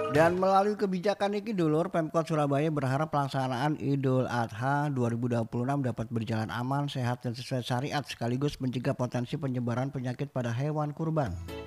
Dan melalui kebijakan ini dulur, Pemkot Surabaya berharap pelaksanaan Idul Adha 2026 dapat berjalan aman, sehat dan sesuai syariat sekaligus mencegah potensi penyebaran penyakit pada hewan kurban.